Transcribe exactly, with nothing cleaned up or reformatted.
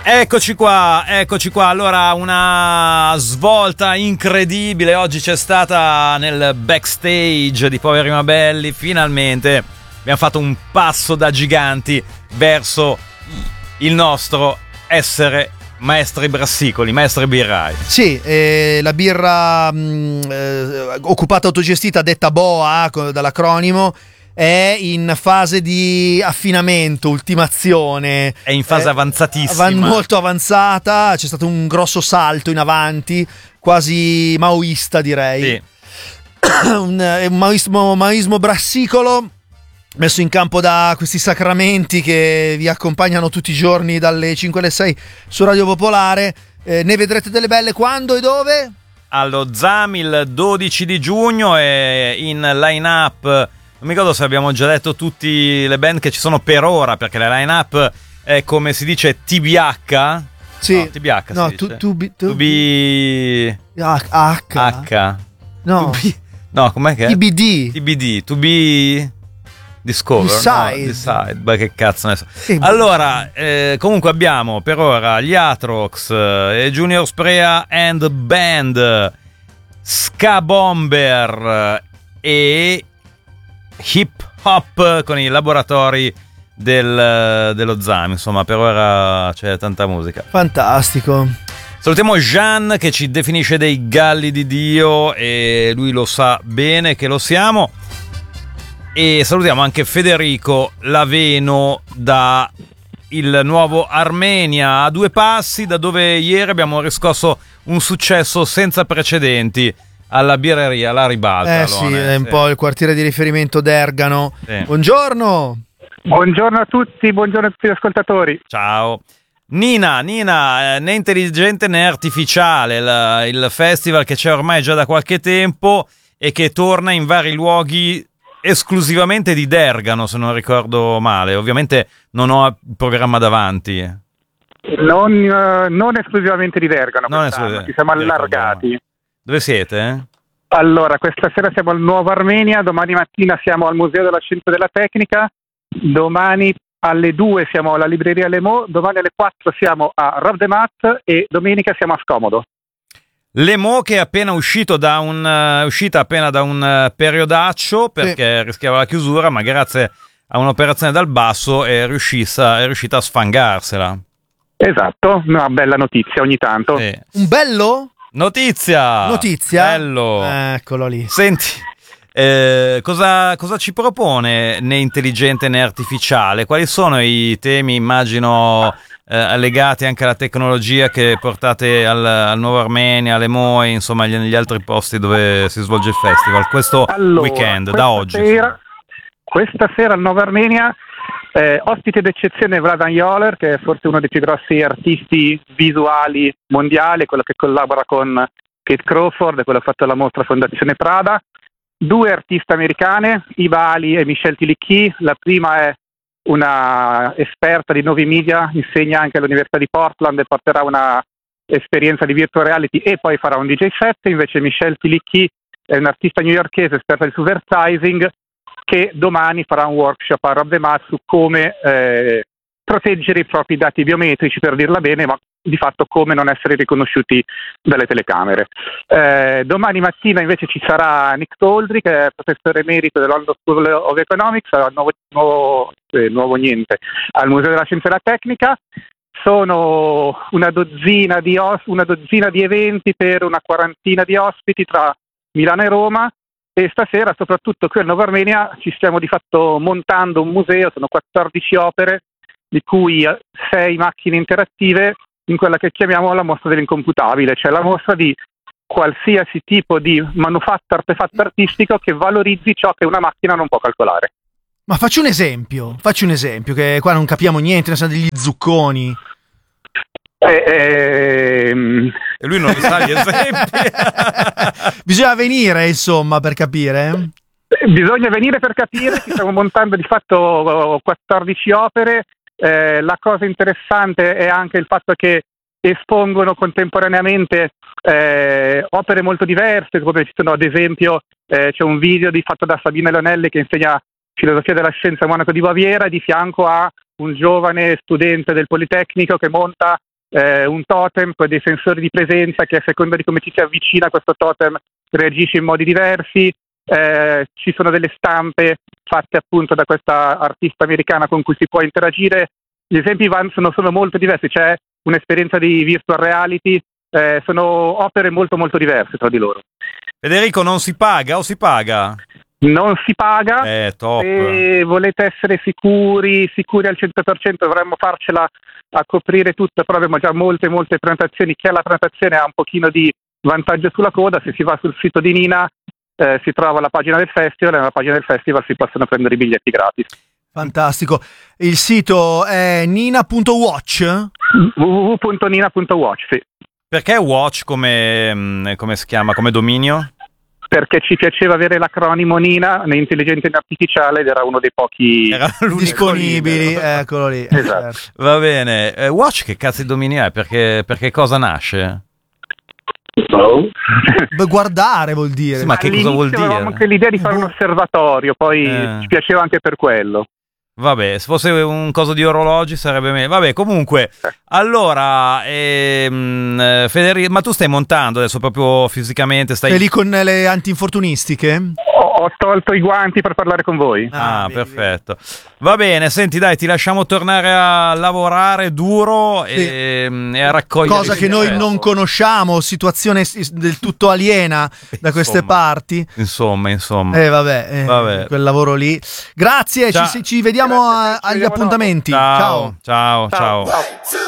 Eccoci qua, eccoci qua. Allora, una svolta incredibile oggi c'è stata nel backstage di Poveri ma Belli. Finalmente abbiamo fatto un passo da giganti verso il nostro essere maestri brassicoli, maestri birrai. Sì, eh, la birra mh, eh, occupata autogestita, detta B O A dall'acronimo, è in fase di affinamento, ultimazione. È in fase eh, avanzatissima. Av- molto avanzata, c'è stato un grosso salto in avanti, quasi maoista direi. Sì. un, un maoismo, maoismo brassicolo messo in campo da questi sacramenti che vi accompagnano tutti i giorni dalle cinque alle sei su Radio Popolare. Eh, ne vedrete delle belle quando e dove? Allo ZAM il dodici di giugno e in line-up... Non mi ricordo se abbiamo già detto tutte le band che ci sono per ora, perché la line-up è come si dice T B H. Sì. No, T B H no, si tu, dice. tu, tu, To be... H. H. H. No. To be... No, com'è che è? T B D. T B D. To be... Discover. Decide. No, decide. Beh, che cazzo ne so. Che allora, eh, comunque abbiamo per ora gli Atrox eh, e Junior Sprea and Band, Ska Bomber e Hip Hop con i laboratori del, dello ZAM. Insomma, per ora c'è tanta musica. Fantastico. Salutiamo Jean che ci definisce dei galli di Dio e lui lo sa bene che lo siamo. E salutiamo anche Federico Laveno da il nuovo Armenia, a due passi da dove ieri abbiamo riscosso un successo senza precedenti alla birreria La Ribalta. Eh sì, è un sì. po' il quartiere di riferimento d'Ergano. Sì. Buongiorno. Buongiorno a tutti, buongiorno a tutti gli ascoltatori. Ciao. Nina, Nina, né intelligente né artificiale, la, il festival che c'è ormai già da qualche tempo e che torna in vari luoghi esclusivamente di Dergano, se non ricordo male. Ovviamente non ho il programma davanti. Non, uh, non esclusivamente di Dergano, non esclusivamente. Ci siamo allargati. Dove siete? Allora, questa sera siamo al Nuovo Armenia, domani mattina siamo al Museo della Scienza e della Tecnica, domani alle due siamo alla Libreria Le Mo, domani alle quattro siamo a Rob the Mat e domenica siamo a Scomodo. Le Mo che è appena uscito da un uh, uscita appena da un uh, periodaccio perché sì. rischiava la chiusura, ma grazie a un'operazione dal basso è riuscita, è riuscita a sfangarsela. Esatto, una bella notizia ogni tanto. Sì. Un bello? Notizia! Notizia? Bello! Eccolo lì. Senti, eh, cosa, cosa ci propone né intelligente né artificiale? Quali sono i temi, immagino, eh, legati anche alla tecnologia che portate al, al Nuovo Armenia, alle Moe, insomma, gli, gli altri posti dove si svolge il festival, questo allora, weekend, da oggi? Sera, questa sera al Nuovo Armenia, eh, ospite d'eccezione Vladan Joler, che è forse uno dei più grossi artisti visuali mondiali, quello che collabora con Kate Crawford, quello che ha fatto la mostra Fondazione Prada. Due artiste americane, Iva Ali e Michelle Tilicchi. La prima è una esperta di nuovi media, insegna anche all'Università di Portland e porterà una esperienza di virtual reality e poi farà un D J set. Invece Michelle Tilicchi è un'artista newyorkese esperta di supervising che domani farà un workshop a Rob the Mat su come eh, proteggere i propri dati biometrici, per dirla bene, ma di fatto come non essere riconosciuti dalle telecamere. Eh, domani mattina invece ci sarà Nick Toldry, che è professore emerito della London School of Economics, nuovo, nuovo, eh, nuovo niente, al Museo della Scienza e della Tecnica. Sono una dozzina di, os- una dozzina di eventi per una quarantina di ospiti tra Milano e Roma. E stasera, soprattutto qui al Nuovo Armenia, ci stiamo di fatto montando un museo, sono quattordici opere, di cui sei macchine interattive, in quella che chiamiamo la mostra dell'incomputabile, cioè la mostra di qualsiasi tipo di manufatto, artefatto artistico che valorizzi ciò che una macchina non può calcolare. Ma faccio un esempio, faccio un esempio, che qua non capiamo niente, ne sono degli zucconi. Eh, ehm... E lui non sa gli esempi. Bisogna venire, insomma, per capire. Bisogna venire per capire, ci stiamo montando di fatto quattordici opere. Eh, la cosa interessante è anche il fatto che espongono contemporaneamente eh, opere molto diverse, come ci sono ad esempio eh, c'è un video di, fatto da Sabina Leonelli che insegna filosofia della scienza a Monaco di Baviera, di fianco a un giovane studente del Politecnico che monta eh, un totem con dei sensori di presenza che a seconda di come ci si avvicina a questo totem reagisce in modi diversi. Eh, ci sono delle stampe fatte appunto da questa artista americana con cui si può interagire. Gli esempi van, sono, sono molto diversi, c'è un'esperienza di virtual reality, eh, sono opere molto molto diverse tra di loro. Federico, non si paga o si paga? Non si paga, eh, top. Se volete essere sicuri, sicuri al cento per cento dovremmo farcela a coprire tutto, però abbiamo già molte molte prenotazioni. Chi ha la prenotazione ha un pochino di vantaggio sulla coda. Se si va sul sito di Nina eh, si trova la pagina del festival, e nella pagina del festival si possono prendere i biglietti gratis. Fantastico. Il sito è nina punto watch? w w w punto nina punto watch, sì. Perché Watch come, come si chiama, come dominio? Perché ci piaceva avere l'acronimo Nina nell'intelligenza artificiale ed era uno dei pochi Era disponibili, eccolo lì. Esatto. Va bene. Eh, Watch che cazzo di dominio è? Perché, perché cosa nasce? Oh. Beh, guardare vuol dire. Sì, ma che cosa vuol dire? Avevamo anche l'idea di fare un osservatorio, poi Eh. ci piaceva anche per quello. Vabbè, se fosse un coso di orologi sarebbe meglio. Vabbè, comunque, allora, ehm, Federico, ma tu stai montando adesso proprio fisicamente? Stai Sei lì con le antinfortunistiche? Ho, ho tolto i guanti per parlare con voi. Ah, Ah, vedi, perfetto. Va bene, senti, dai, ti lasciamo tornare a lavorare duro Sì. e, e a raccogliere. Cosa il che noi successo. non conosciamo, situazione s- del tutto aliena da queste Insomma. parti. Insomma, insomma. Eh vabbè, eh, Vabbè. quel lavoro lì. Grazie, Ciao. ci, ci vediamo Grazie, a- ci agli vediamo dopo. appuntamenti. Ciao, ciao, ciao. ciao.